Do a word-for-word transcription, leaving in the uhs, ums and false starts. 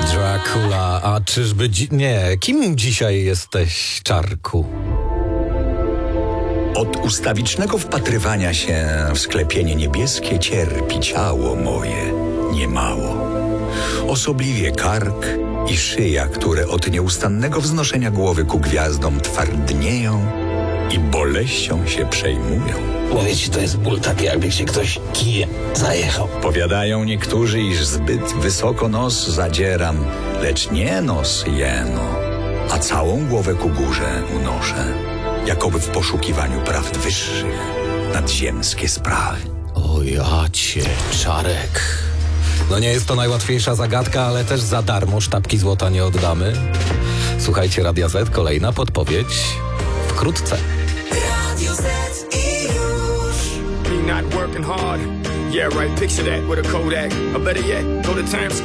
Dracula, a czyżby... Dzi- nie, kim dzisiaj jesteś, Czarku? Od ustawicznego wpatrywania się w sklepienie niebieskie cierpi ciało moje niemało. Osobliwie kark i szyja, które od nieustannego wznoszenia głowy ku gwiazdom twardnieją i boleścią się przejmują. Mówię ci, to jest ból taki, jakby się ktoś kijem zajechał. Powiadają niektórzy, iż zbyt wysoko nos zadzieram, lecz nie nos jeno, a całą głowę ku górze unoszę, jakoby w poszukiwaniu prawd wyższych, nadziemskie sprawy. O jacie, Czarek. No nie jest to najłatwiejsza zagadka, ale też za darmo sztabki złota nie oddamy. Słuchajcie Radia Z, kolejna podpowiedź wkrótce. Radio Z i już. Me not working hard. Yeah, right, picture that with a Kodak. Or better yet, go to Times Square.